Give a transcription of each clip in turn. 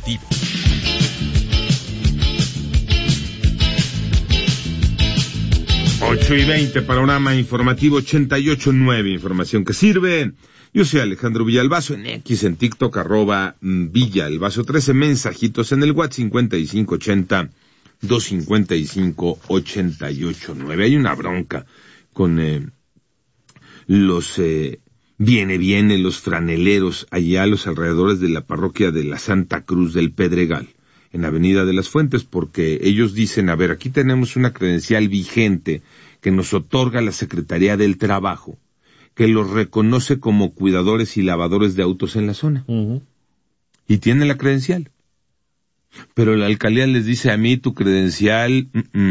informativo. Ocho y 20, panorama informativo 88.9, información que sirve. Yo soy Alejandro Villalbazo, en X, en TikTok, @Villalbazo 13, mensajitos en el WhatsApp 5580-255-889. Hay una bronca con los los franeleros allá a los alrededores de la parroquia de la Santa Cruz del Pedregal, en Avenida de las Fuentes, porque ellos dicen, a ver, aquí tenemos una credencial vigente que nos otorga la Secretaría del Trabajo, que los reconoce como cuidadores y lavadores de autos en la zona. Uh-huh. Y tienen la credencial. Pero la alcaldía les dice, a mí tu credencial,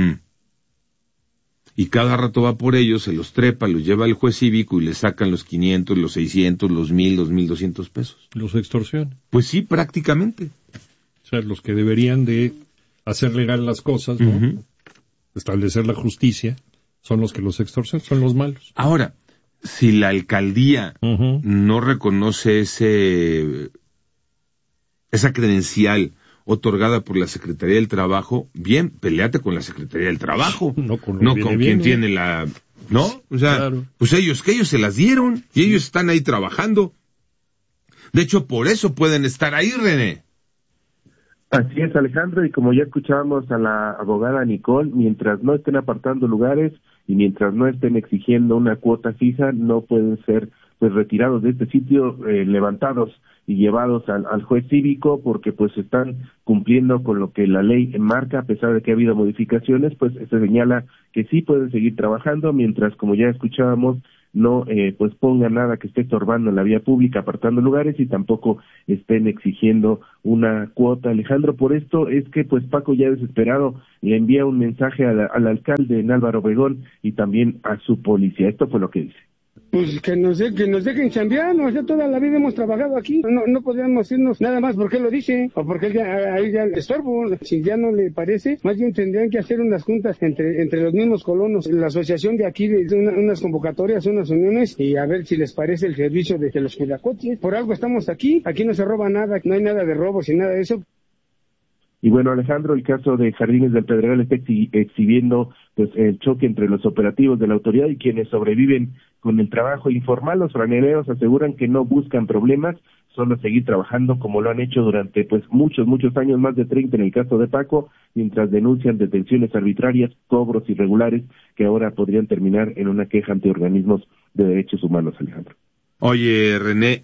y cada rato va por ellos, se los trepa, los lleva al juez cívico y les sacan los 500, los 600, los 1,000, los 1,200 pesos. ¿Los extorsionan? Pues sí, prácticamente. O sea, los que deberían de hacer legal las cosas, ¿no? Uh-huh. Establecer la justicia, son los que los extorsionan, son los malos. Ahora, si la alcaldía uh-huh. no reconoce esa credencial otorgada por la Secretaría del Trabajo, bien, peleate con la Secretaría del Trabajo, no con quien tiene la... ¿No? O sea, claro. Pues ellos se las dieron y ellos están ahí trabajando. De hecho, por eso pueden estar ahí, René. Así es, Alejandro, y como ya escuchábamos a la abogada Nicole, mientras no estén apartando lugares y mientras no estén exigiendo una cuota fija, no pueden ser pues retirados de este sitio, levantados y llevados al juez cívico, porque pues están cumpliendo con lo que la ley marca, a pesar de que ha habido modificaciones, pues se señala que sí pueden seguir trabajando, mientras, como ya escuchábamos, no pues pongan nada que esté estorbando en la vía pública, apartando lugares, y tampoco estén exigiendo una cuota. Alejandro, por esto es que pues Paco, ya desesperado, le envía un mensaje al alcalde en Álvaro Obregón y también a su policía. Esto fue lo que dice. Pues que nos dejen chambear, ¿no? Ya toda la vida hemos trabajado aquí, no podríamos irnos nada más porque él lo dice, o porque ahí ya le estorbo. Si ya no le parece, más bien tendrían que hacer unas juntas entre los mismos colonos, la asociación de aquí, unas convocatorias, unas uniones, y a ver si les parece el servicio de los cuidacoches. Por algo estamos aquí no se roba nada, no hay nada de robos y nada de eso. Y bueno, Alejandro, el caso de Jardines del Pedregal está exhibiendo pues el choque entre los operativos de la autoridad y quienes sobreviven con el trabajo informal. Los franeleros aseguran que no buscan problemas, solo seguir trabajando como lo han hecho durante pues muchos años, más de 30 en el caso de Paco, mientras denuncian detenciones arbitrarias, cobros irregulares que ahora podrían terminar en una queja ante organismos de derechos humanos, Alejandro. Oye, René,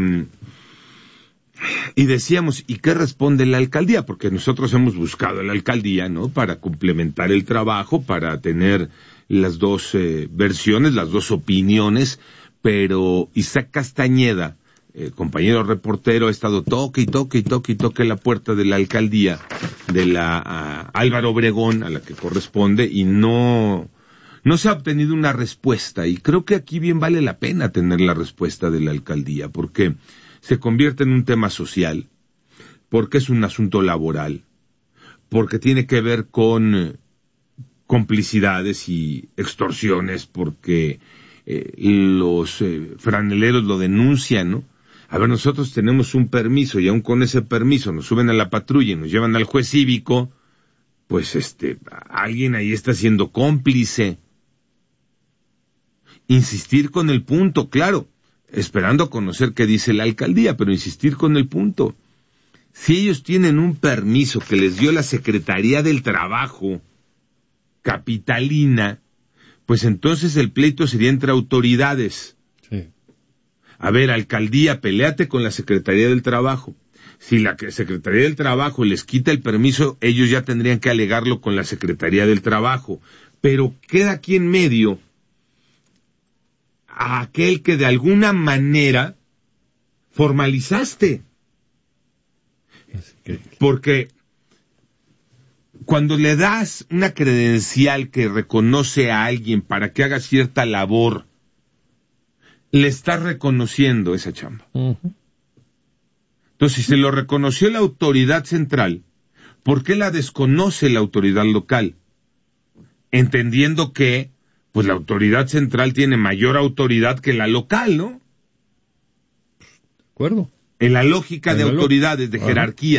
y decíamos, ¿y qué responde la alcaldía? Porque nosotros hemos buscado a la alcaldía, ¿no?, para complementar el trabajo, para tener las dos versiones, las dos opiniones, pero Isaac Castañeda, compañero reportero, ha estado toque la puerta de la alcaldía de la Álvaro Obregón, a la que corresponde, y no se ha obtenido una respuesta, y creo que aquí bien vale la pena tener la respuesta de la alcaldía, porque se convierte en un tema social, porque es un asunto laboral, porque tiene que ver con complicidades y extorsiones, porque los franeleros lo denuncian, ¿no? A ver, nosotros tenemos un permiso y aún con ese permiso nos suben a la patrulla y nos llevan al juez cívico, pues alguien ahí está siendo cómplice. Insistir con el punto, claro, esperando conocer qué dice la alcaldía, pero insistir con el punto. Si ellos tienen un permiso que les dio la Secretaría del Trabajo capitalina, pues entonces el pleito sería entre autoridades. Sí. A ver, alcaldía, peléate con la Secretaría del Trabajo. Si la Secretaría del Trabajo les quita el permiso, ellos ya tendrían que alegarlo con la Secretaría del Trabajo. Pero queda aquí en medio a aquel que de alguna manera formalizaste. Porque cuando le das una credencial que reconoce a alguien para que haga cierta labor, le estás reconociendo esa chamba. Uh-huh. Entonces, si se lo reconoció la autoridad central, ¿por qué la desconoce la autoridad local? Entendiendo que pues la autoridad central tiene mayor autoridad que la local, ¿no? De acuerdo. En la lógica de autoridades, de jerarquías.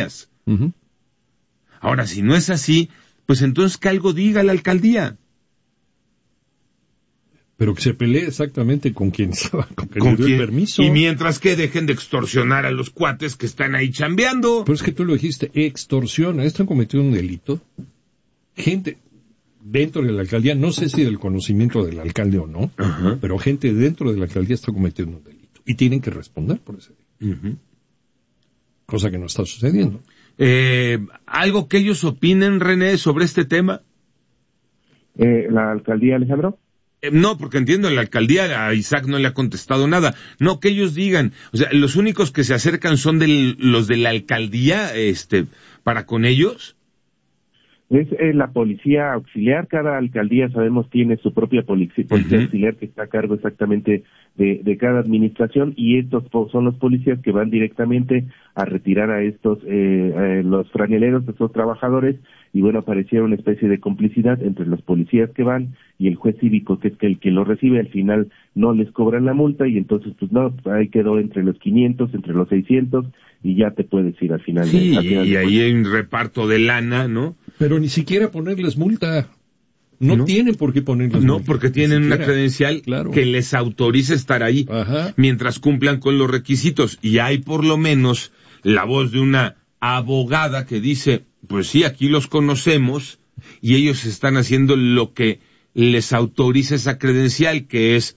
Uh-huh. Ahora, si no es así, pues entonces que algo diga la alcaldía. Pero que se pelee exactamente con quien le dio el permiso. Y mientras que dejen de extorsionar a los cuates que están ahí chambeando. Pero es que tú lo dijiste, extorsiona. Están cometiendo un delito. Gente dentro de la alcaldía, no sé si del conocimiento del alcalde o no, uh-huh, pero gente dentro de la alcaldía está cometiendo un delito. Y tienen que responder por ese delito. Uh-huh. Cosa que no está sucediendo. ¿Algo que ellos opinen, René, sobre este tema? ¿La alcaldía, Alejandro? No, porque entiendo, la alcaldía a Isaac no le ha contestado nada. No, que ellos digan. O sea, los únicos que se acercan son los de la alcaldía, para con ellos. Es la policía auxiliar. Cada alcaldía, sabemos, tiene su propia policía uh-huh, auxiliar que está a cargo exactamente de cada administración, y estos son los policías que van directamente a retirar a estos los franeleros, estos trabajadores, y bueno, pareciera una especie de complicidad entre los policías que van y el juez cívico, que es el que lo recibe. Al final no les cobran la multa, y entonces pues no, ahí quedó entre los 500, entre los 600, y ya te puedes ir al final. Sí, y ahí hay un reparto de lana, ¿no? Pero ni siquiera ponerles multa. No tienen por qué ponerles multa. No, porque tienen una credencial, claro, que les autoriza estar ahí. Ajá. Mientras cumplan con los requisitos. Y hay por lo menos la voz de una abogada que dice, pues sí, aquí los conocemos y ellos están haciendo lo que les autoriza esa credencial, que es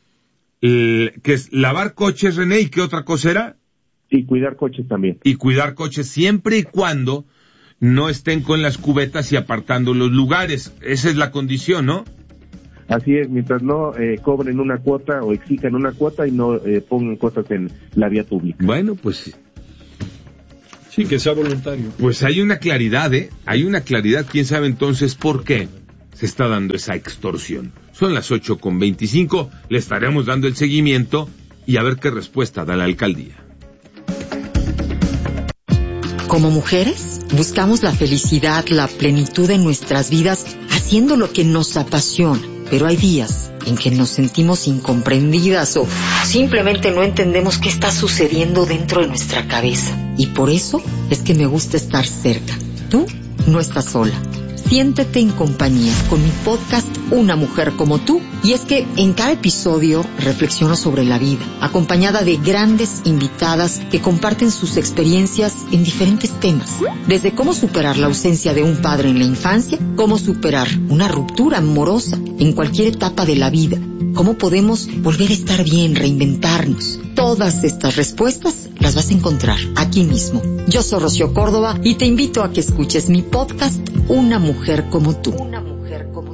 lavar coches, René. ¿Y qué otra cosa era? Y cuidar coches también. Y cuidar coches siempre y cuando no estén con las cubetas y apartando los lugares. Esa es la condición, ¿no? Así es, mientras no cobren una cuota o exijan una cuota y no pongan cosas en la vía pública. Bueno, pues sí, que sea voluntario. Pues hay una claridad, hay una claridad. ¿Quién sabe entonces por qué se está dando esa extorsión? Son las 8:25, le estaremos dando el seguimiento y a ver qué respuesta da la alcaldía. Como mujeres, buscamos la felicidad, la plenitud en nuestras vidas, haciendo lo que nos apasiona. Pero hay días en que nos sentimos incomprendidas o simplemente no entendemos qué está sucediendo dentro de nuestra cabeza. Y por eso es que me gusta estar cerca. Tú no estás sola. Siéntete en compañía con mi podcast Una Mujer Como Tú. Y es que en cada episodio reflexiono sobre la vida, acompañada de grandes invitadas que comparten sus experiencias en diferentes temas. Desde cómo superar la ausencia de un padre en la infancia, cómo superar una ruptura amorosa en cualquier etapa de la vida, cómo podemos volver a estar bien, reinventarnos. Todas estas respuestas las vas a encontrar aquí mismo. Yo soy Rocío Córdoba y te invito a que escuches mi podcast Una Mujer Como Tú. Una Mujer Como Tú.